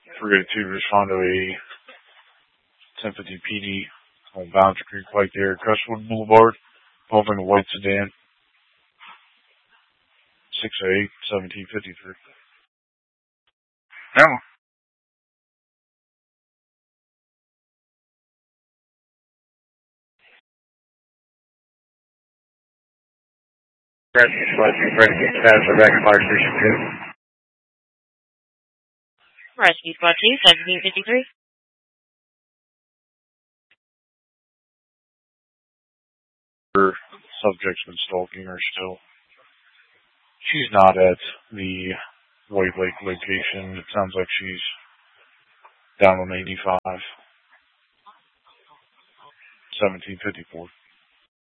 382, respond to a 1050 PD on Boundary Creek Pike there, Crestwood Boulevard, involving a white sedan. 608, 1753. Now. Rescue Squad 2, ready to get status back at Fire Station 2. Rescue Squad 2, 1753. Her subject's been stalking her still. She's not at the White Lake location. It sounds like she's down on 85. 1754.